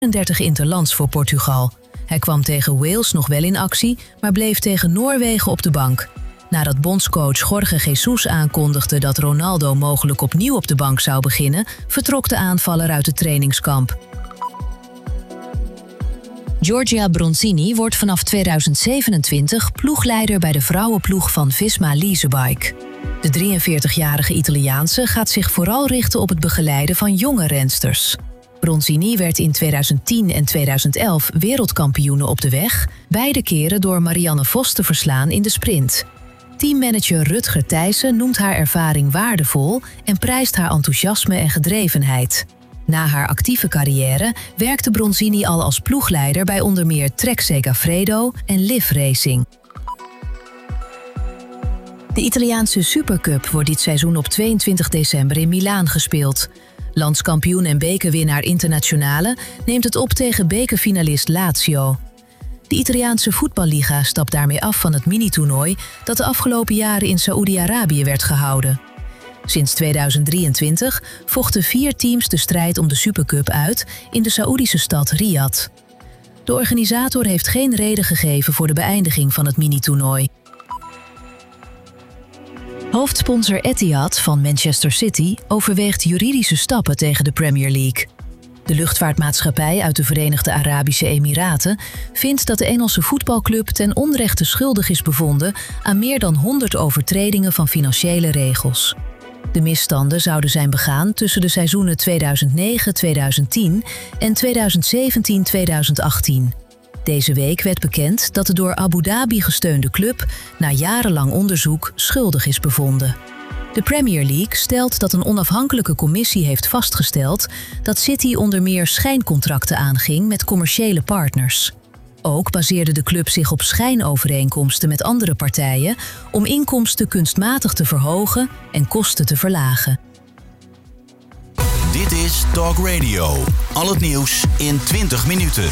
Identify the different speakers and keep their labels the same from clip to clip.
Speaker 1: 34 interlands voor Portugal. Hij kwam tegen Wales nog wel in actie, maar bleef tegen Noorwegen op de bank. Nadat bondscoach Jorge Jesus aankondigde dat Ronaldo mogelijk opnieuw op de bank zou beginnen, vertrok de aanvaller uit het trainingskamp. Giorgia Bronzini wordt vanaf 2027 ploegleider bij de vrouwenploeg van Visma Leasebike. De 43-jarige Italiaanse gaat zich vooral richten op het begeleiden van jonge rensters. Bronzini werd in 2010 en 2011 wereldkampioene op de weg, beide keren door Marianne Vos te verslaan in de sprint. Teammanager Rutger Thijssen noemt haar ervaring waardevol en prijst haar enthousiasme en gedrevenheid. Na haar actieve carrière werkte Bronzini al als ploegleider bij onder meer Trek Segafredo en Liv Racing. De Italiaanse Supercup wordt dit seizoen op 22 december in Milaan gespeeld. Landskampioen en bekerwinnaar Internazionale neemt het op tegen bekerfinalist Lazio. De Italiaanse voetballiga stapt daarmee af van het minitoernooi dat de afgelopen jaren in Saoedi-Arabië werd gehouden. Sinds 2023 vochten 4 teams de strijd om de Supercup uit in de Saoedische stad Riyadh. De organisator heeft geen reden gegeven voor de beëindiging van het minitoernooi. Hoofdsponsor Etihad van Manchester City overweegt juridische stappen tegen de Premier League. De luchtvaartmaatschappij uit de Verenigde Arabische Emiraten vindt dat de Engelse voetbalclub ten onrechte schuldig is bevonden aan meer dan 100 overtredingen van financiële regels. De misstanden zouden zijn begaan tussen de seizoenen 2009-2010 en 2017-2018. Deze week werd bekend dat de door Abu Dhabi gesteunde club na jarenlang onderzoek schuldig is bevonden. De Premier League stelt dat een onafhankelijke commissie heeft vastgesteld dat City onder meer schijncontracten aanging met commerciële partners. Ook baseerde de club zich op schijnovereenkomsten met andere partijen om inkomsten kunstmatig te verhogen en kosten te verlagen.
Speaker 2: Dit is Talk Radio. Al het nieuws in 20 minuten.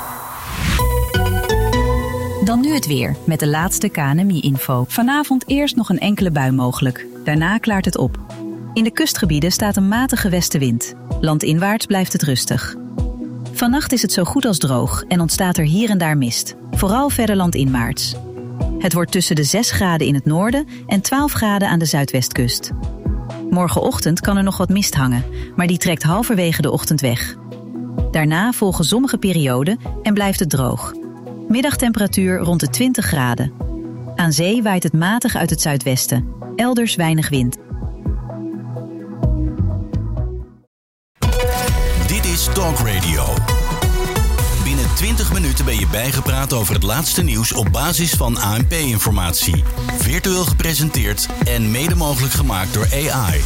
Speaker 3: Dan nu het weer, met de laatste KNMI-info. Vanavond eerst nog een enkele bui mogelijk. Daarna klaart het op. In de kustgebieden staat een matige westenwind. Landinwaarts blijft het rustig. Vannacht is het zo goed als droog en ontstaat er hier en daar mist. Vooral verder landinwaarts. Het wordt tussen de 6 graden in het noorden en 12 graden aan de zuidwestkust. Morgenochtend kan er nog wat mist hangen, maar die trekt halverwege de ochtend weg. Daarna volgen zonnige perioden en blijft het droog. Middagtemperatuur rond de 20 graden. Aan zee waait het matig uit het zuidwesten. Elders weinig wind.
Speaker 2: Dit is Talk Radio. Binnen 20 minuten ben je bijgepraat over het laatste nieuws op basis van ANP-informatie. Virtueel gepresenteerd en mede mogelijk gemaakt door AI.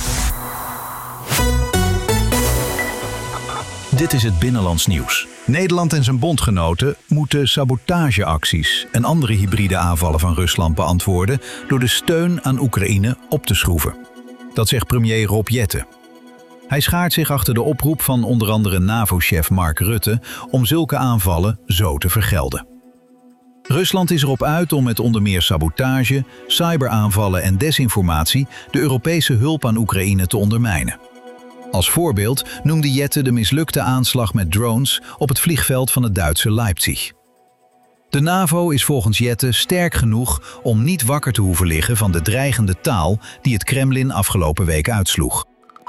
Speaker 4: Dit is het Binnenlands nieuws. Nederland en zijn bondgenoten moeten sabotageacties en andere hybride aanvallen van Rusland beantwoorden door de steun aan Oekraïne op te schroeven. Dat zegt premier Rob Jetten. Hij schaart zich achter de oproep van onder andere NAVO-chef Mark Rutte om zulke aanvallen zo te vergelden. Rusland is erop uit om met onder meer sabotage, cyberaanvallen en desinformatie de Europese hulp aan Oekraïne te ondermijnen. Als voorbeeld noemde Jetten de mislukte aanslag met drones op het vliegveld van het Duitse Leipzig. De NAVO is volgens Jetten sterk genoeg om niet wakker te hoeven liggen van de dreigende taal die het Kremlin afgelopen week uitsloeg.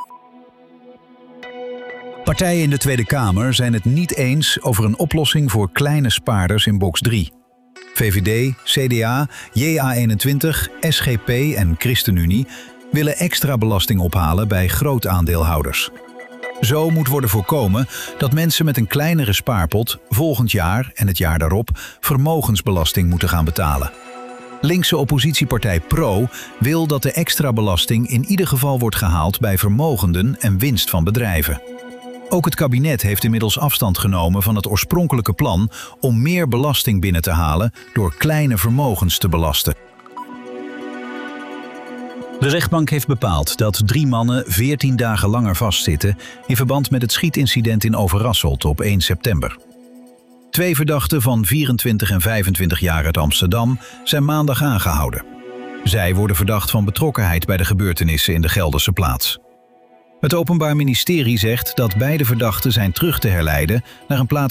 Speaker 4: Partijen in de Tweede Kamer zijn het niet eens over een oplossing voor kleine spaarders in box 3. VVD, CDA, JA21, SGP en ChristenUnie willen extra belasting ophalen bij grootaandeelhouders. Zo moet worden voorkomen dat mensen met een kleinere spaarpot volgend jaar en het jaar daarop vermogensbelasting moeten gaan betalen. Linkse oppositiepartij PRO wil dat de extra belasting in ieder geval wordt gehaald bij vermogenden en winst van bedrijven. Ook het kabinet heeft inmiddels afstand genomen van het oorspronkelijke plan om meer belasting binnen te halen door kleine vermogens te belasten. De rechtbank heeft bepaald dat 3 mannen 14 dagen langer vastzitten in verband met het schietincident in Overasselt op 1 september. 2 verdachten van 24 en 25 jaar uit Amsterdam zijn maandag aangehouden. Zij worden verdacht van betrokkenheid bij de gebeurtenissen in de Gelderse plaats. Het Openbaar Ministerie zegt dat beide verdachten zijn terug te herleiden naar een plaats